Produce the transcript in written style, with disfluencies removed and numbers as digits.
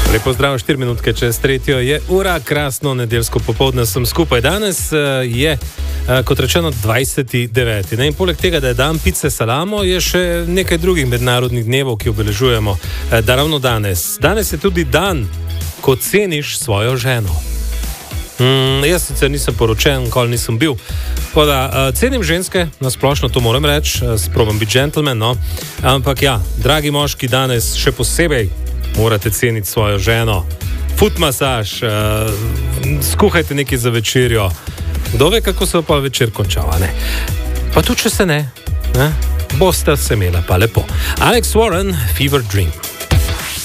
Lepo zdrav, 4 minutke čez 3 je ura, krasno nedeljsko popoldne sem skupaj. Danes je, kot rečeno, 29. In poleg tega, da je dan pice salamo, je še nekaj drugih mednarodnih dnevov, ki obeležujemo. Da ravno danes. Danes je tudi dan, ko ceniš svojo ženo. Jaz sicer nisem poročen, nikoli nisem bil. Tako da cenim ženske, nasplošno to moram reči, sprobam biti gentleman, no. Ampak ja, dragi moški, danes še posebej morate ceniti svojo ženo. Foot masaž, skuhajte nekaj za večerjo. Kdo ve, kako se pa večer končava, ne? Pa tudi, če se ne? Boste se imela pa lepo. Alex Warren, Fever Dream.